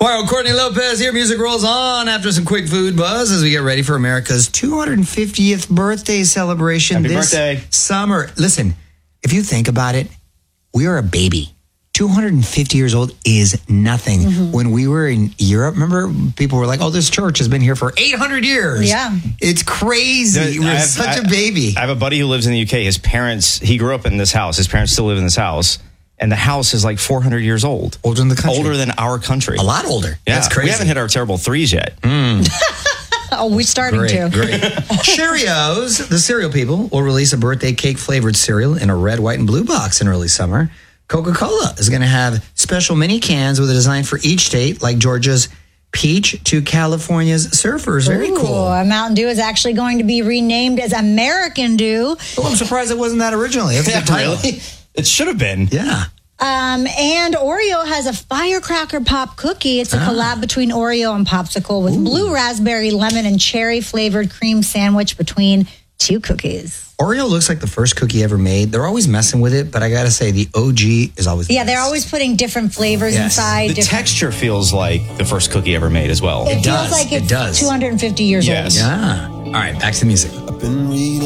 Well, Courtney Lopez here. Music rolls on after some quick food buzz as we get ready for America's 250th birthday celebration Happy this birthday. summer. Listen, if you think about it, we are a baby. 250 years old is nothing. Mm-hmm. When we were in Europe, remember, people were like, oh, this church has been here for 800 years. Yeah. It's crazy. We're such a baby. I have a buddy who lives in the UK. His parents, he grew up in this house. His parents still live in this house. And the house is like 400 years old. Older than the country. Older than our country. A lot older. Yeah. That's crazy. We haven't hit our terrible threes yet. Oh, we're starting to. Great. Cheerios, the cereal people, will release a birthday cake flavored cereal in a red, white, and blue box in early summer. Coca-Cola is going to have special mini cans with a design for each state, like Georgia's peach to California's surfers. Very cool. Mountain Dew is actually going to be renamed as American Dew. Oh, I'm surprised it wasn't that originally. That's a good title. Really? It should have been. Yeah. And Oreo has a firecracker pop cookie. It's a collab between Oreo and Popsicle with blue raspberry, lemon, and cherry flavored cream sandwich between two cookies. Oreo looks like the first cookie ever made. They're always messing with it, but I got to say, the OG is always the Yeah, they're best. always putting different flavors inside. The texture feels like the first cookie ever made as well. It does. feels like It it's does. 250 years Yes. old. Yeah. All right, back to the music.